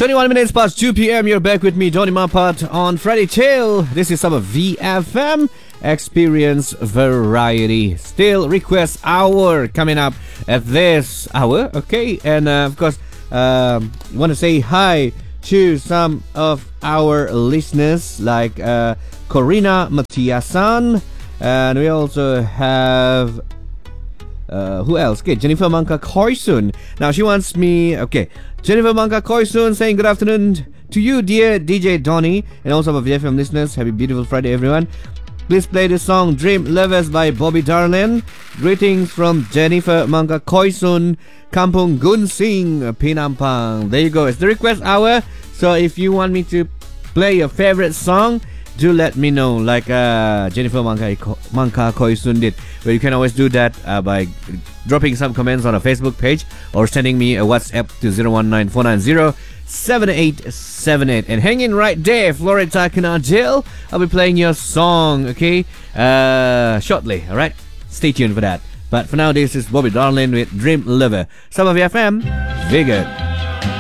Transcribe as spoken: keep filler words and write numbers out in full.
twenty-one minutes past two p.m. You're back with me, Johnny Mapat, on Friday Chill. This is some of V F M Experience Variety. Still request hour coming up at this hour, okay? And uh, of course, um, want to say hi to some of our listeners like uh, Corina Matiasan, and we also have uh, who else? Okay, Jennifer Mangka Koisun. Now she wants me. Okay, Jennifer Mangka Koisun saying good afternoon to you, dear D J Donny, and also our V F M listeners. Happy beautiful Friday, everyone. Please play the song Dream Lovers by Bobby Darlin. Greetings from Jennifer Mangka Koisun, Kampung Gunsing, Pinampang. There you go. It's the request hour. So if you want me to play your favorite song, do let me know, like uh, Jennifer Mangka, Mangka Koisun did. Where you can always do that uh, by dropping some comments on our Facebook page or sending me a WhatsApp to zero one nine four nine zero seven eight seven eight. And hang in right there, Florida Kanajil. I'll be playing your song, okay, uh, shortly, alright? Stay tuned for that. But for now, this is Bobby Darlin with Dream Lover. Some of your fam, very good.